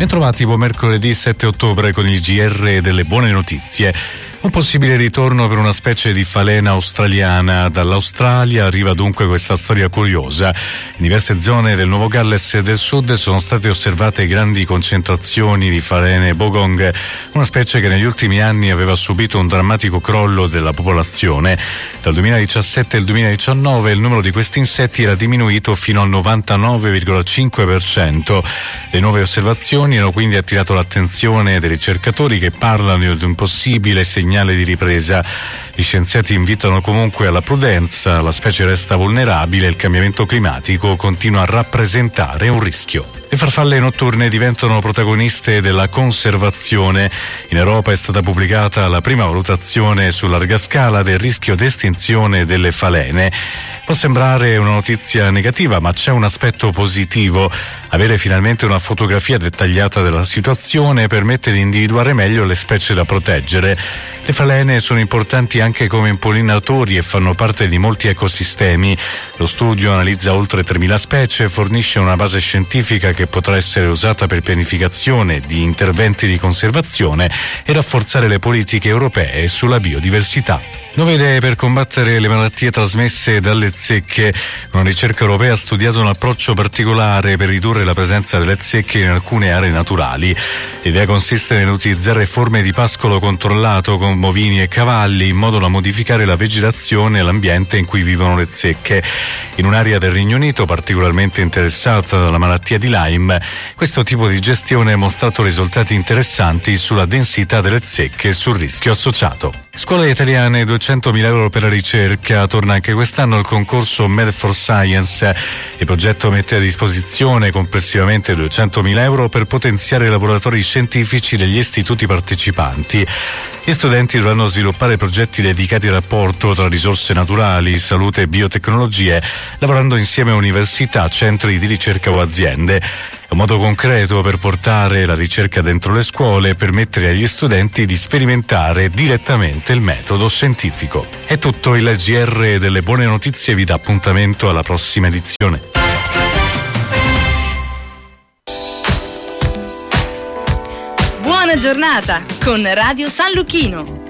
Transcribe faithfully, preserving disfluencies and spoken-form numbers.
Bentrovati, buon mercoledì sette ottobre con il G R delle buone notizie. Un possibile ritorno per una specie di falena australiana. Dall'Australia arriva dunque questa storia curiosa. In diverse zone del Nuovo Galles del Sud sono state osservate grandi concentrazioni di falene bogong, una specie che negli ultimi anni aveva subito un drammatico crollo della popolazione. Dal duemiladiciassette al duemiladiciannove il numero di questi insetti era diminuito fino al novantanove virgola cinque per cento. Le nuove osservazioni hanno quindi attirato l'attenzione dei ricercatori che parlano di un possibile segnale di ripresa. Gli scienziati invitano comunque alla prudenza, la specie resta vulnerabile e il cambiamento climatico continua a rappresentare un rischio. Le farfalle notturne diventano protagoniste della conservazione. In Europa è stata pubblicata la prima valutazione su larga scala del rischio di estinzione delle falene. Può sembrare una notizia negativa, ma c'è un aspetto positivo. Avere finalmente una fotografia dettagliata della situazione permette di individuare meglio le specie da proteggere. Le falene sono importanti anche come impollinatori e fanno parte di molti ecosistemi. Lo studio analizza oltre tremila specie e fornisce una base scientifica che potrà essere usata per pianificazione di interventi di conservazione e rafforzare le politiche europee sulla biodiversità. Nuove idee per combattere le malattie trasmesse dalle zecche. Una ricerca europea ha studiato un approccio particolare per ridurre la presenza delle zecche in alcune aree naturali. L'idea consiste nell'utilizzare forme di pascolo controllato con bovini e cavalli in modo da modificare la vegetazione e l'ambiente in cui vivono le zecche. In un'area del Regno Unito particolarmente interessata dalla malattia di Lyme, questo tipo di gestione ha mostrato risultati interessanti sulla densità delle zecche e sul rischio associato. Scuole italiane, duecentomila euro per la ricerca. Torna anche quest'anno il concorso Med for Science. Il progetto mette a disposizione complessivamente duecentomila euro per potenziare i lavoratori scientifici degli istituti partecipanti. Gli studenti dovranno sviluppare progetti dedicati al rapporto tra risorse naturali, salute e biotecnologie, lavorando insieme a università, centri di ricerca o aziende. È un modo concreto per portare la ricerca dentro le scuole e permettere agli studenti di sperimentare direttamente il metodo scientifico. È tutto. Il G R delle buone notizie vi dà appuntamento alla prossima edizione. Buona giornata con Radio San Lucchino.